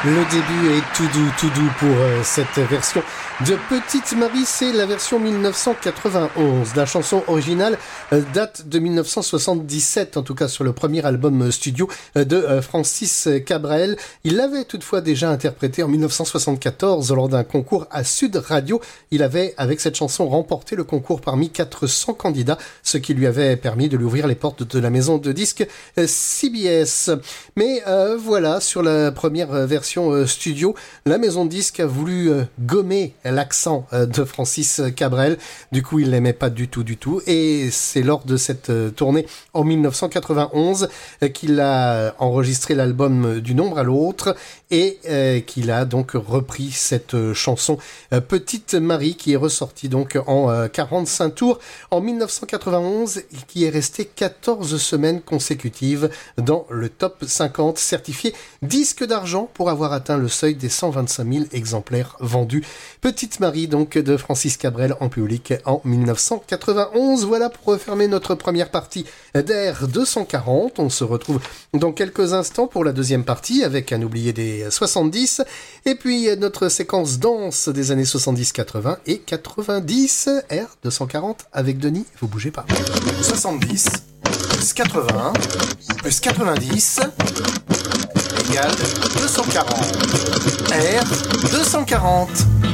Le début est tout doux pour cette version de Petite Marie. C'est la version 1991. La chanson originale date de 1977, en tout cas sur le premier album studio de Francis Cabrel. Il l'avait toutefois déjà interprété en 1974 lors d'un concours à Sud Radio. Il avait, avec cette chanson, remporté le concours parmi 400 candidats, ce qui lui avait permis de lui ouvrir les portes de la maison de disques CBS. Mais voilà, sur la première version studio, la maison de disques a voulu gommer l'accent de Francis Cabrel. Du coup, il l'aimait pas du tout. Et c'est lors de cette tournée en 1991 qu'il a enregistré l'album Du Nombre à l'Autre et qu'il a donc repris cette chanson Petite Marie qui est ressortie donc en 45 tours en 1991 et qui est restée 14 semaines consécutives dans le top 50, certifié disque d'argent pour avoir atteint le seuil des 125 000 exemplaires vendus. Petite Marie donc de Francis Cabrel en public en 1991. Voilà pour refermer notre première partie d'Air 240. On se retrouve dans quelques instants pour la deuxième partie avec un oublié des 70 et puis notre séquence danse des années 70, 80 et 90. Air 240 avec Denis, vous bougez pas. 70 plus 80 plus 90 égale 240. R 240.